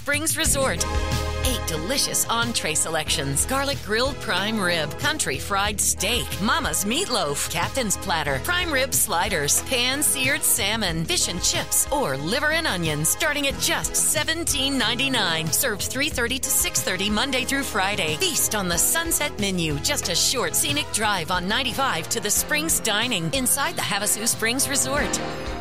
Springs Resort. 8 delicious entree selections: garlic grilled prime rib, country fried steak, mama's meatloaf, captain's platter, prime rib sliders, pan-seared salmon, fish and chips, or liver and onions, starting at just $17.99. Served 3:30 to 6:30 Monday through Friday. Feast on the sunset menu, just a short scenic drive on 95 to the Springs Dining inside the Havasu Springs Resort.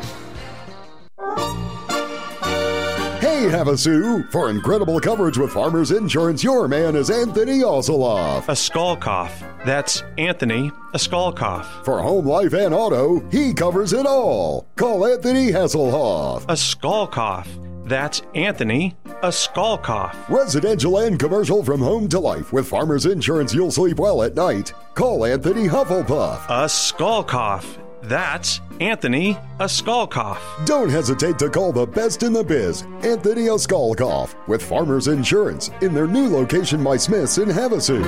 Hey, Havasu! For incredible coverage with Farmers Insurance, your man is Anthony Osoloff. A skull cough. That's Anthony, a skull cough. For home, life, and auto, he covers it all. Call Anthony Hasselhoff. A skull cough. That's Anthony, a skull cough. Residential and commercial from home to life. With Farmers Insurance, you'll sleep well at night. Call Anthony Hufflepuff. A skull cough. That's Anthony, a skull cough. Don't hesitate to call the best in the biz, Anthony a skull cough, with Farmers Insurance in their new location by Smith's in Havasu.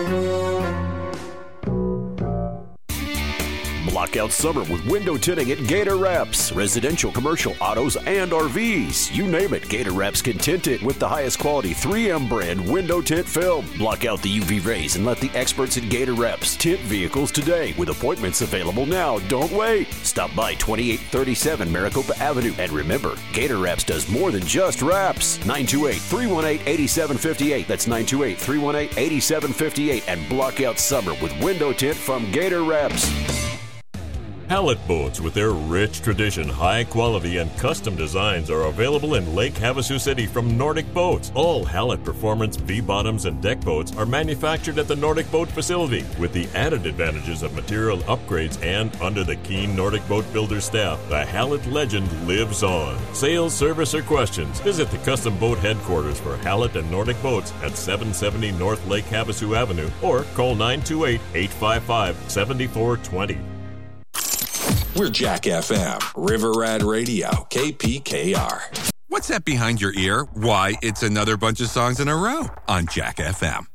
Block out summer with window tinting at Gator Wraps. Residential, commercial, autos, and RVs. You name it, Gator Wraps can tint it with the highest quality 3M brand window tint film. Block out the UV rays and let the experts at Gator Wraps tint vehicles today with appointments available now. Don't wait. Stop by 2837 Maricopa Avenue. And remember, Gator Wraps does more than just wraps. 928-318-8758. That's 928-318-8758. And block out summer with window tint from Gator Wraps. Hallett Boats, with their rich tradition, high quality, and custom designs, are available in Lake Havasu City from Nordic Boats. All Hallett Performance V-bottoms and deck boats are manufactured at the Nordic Boat facility. With the added advantages of material upgrades and under the keen Nordic Boat builder staff, the Hallett legend lives on. Sales, service, or questions, visit the Custom Boat headquarters for Hallett and Nordic Boats at 770 North Lake Havasu Avenue or call 928-855-7420. We're Jack FM, River Rat Radio, KPKR. What's that behind your ear? Why, it's another bunch of songs in a row on Jack FM.